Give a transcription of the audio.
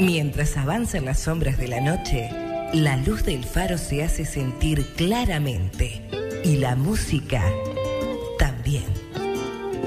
Mientras avanzan las sombras de la noche, la luz del faro se hace sentir claramente y la música también.